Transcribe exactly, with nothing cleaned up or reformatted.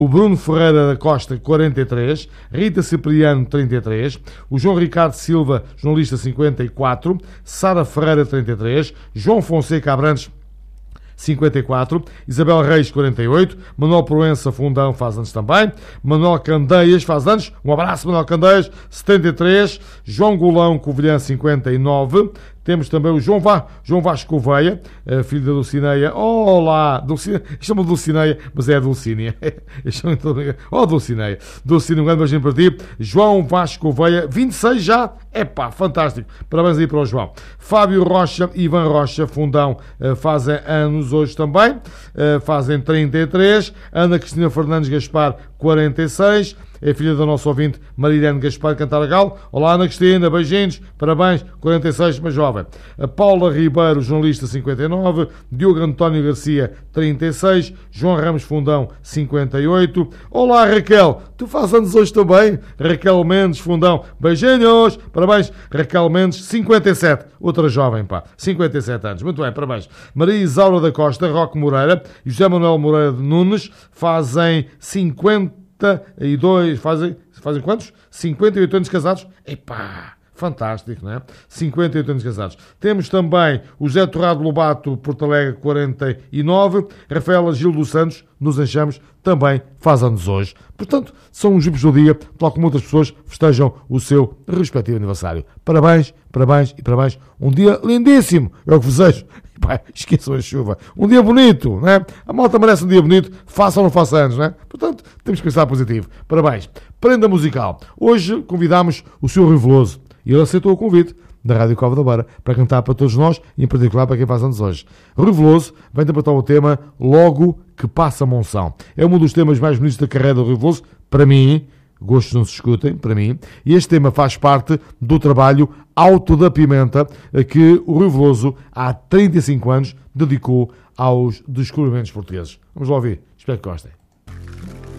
o Bruno Ferreira da Costa, quarenta e três, Rita Cipriano, trinta e três, o João Ricardo Silva, jornalista, cinquenta e quatro, Sara Ferreira, trinta e três, João Fonseca Abrantes, cinquenta e quatro, Isabel Reis, quarenta e oito, Manuel Proença Fundão faz anos também, Manuel Candeias faz anos, um abraço Manuel Candeias, setenta e três, João Golão Covilhã, cinquenta e nove, temos também o João, Va, João Vasco Veia, filho da Dulcineia. Olá, Dulcineia, chama Dulcineia, mas é a Dulcínia. Oh, Dulcineia. Dulcineia, um grande beijinho para ti. João Vasco Veia, vinte e seis já. Epá, fantástico. Parabéns aí para o João. Fábio Rocha e Ivan Rocha, Fundão, fazem anos hoje também. Fazem trinta e três. Ana Cristina Fernandes Gaspar, quarenta e seis. É filha da nossa ouvinte Marilene Gaspar Cantaragal. Olá, Ana Cristina, beijinhos, parabéns, quarenta e seis, uma jovem. A Paula Ribeiro, jornalista, cinquenta e nove. Diogo António Garcia, trinta e seis. João Ramos Fundão, cinquenta e oito. Olá, Raquel, tu fazes anos hoje também? Raquel Mendes Fundão, beijinhos, parabéns. Raquel Mendes, cinquenta e sete, outra jovem, pá, cinquenta e sete anos, muito bem, parabéns. Maria Isaura da Costa, Roque Moreira e José Manuel Moreira de Nunes fazem cinquenta e dois, fazem, fazem quantos? cinquenta e oito anos casados? Epá, fantástico, não é? cinquenta e oito anos casados. Temos também o José Torrado Lobato, Porto Alegre, quarenta e nove. Rafaela Gil dos Santos, nos Enxamos, também faz anos hoje. Portanto, são uns vivos do dia, tal como outras pessoas festejam o seu respectivo aniversário. Parabéns, parabéns e parabéns. Um dia lindíssimo, é o que desejo. Pai, esqueçam a chuva. Um dia bonito, não é? A malta merece um dia bonito, faça ou não faça anos, não é? Portanto, temos que pensar positivo. Parabéns. Prenda musical. Hoje convidamos o senhor Rui Veloso e ele aceitou o convite da Rádio Cova da Beira para cantar para todos nós e em particular para quem faz anos hoje. Rui Veloso vai interpretar o tema Logo que Passa Monção. É um dos temas mais bonitos da carreira do Rui Veloso, para mim. Gostos não se escutem, para mim. E este tema faz parte do trabalho Alto da Pimenta que o Rui Veloso, há trinta e cinco anos, dedicou aos descobrimentos portugueses. Vamos lá ouvir. Espero que gostem.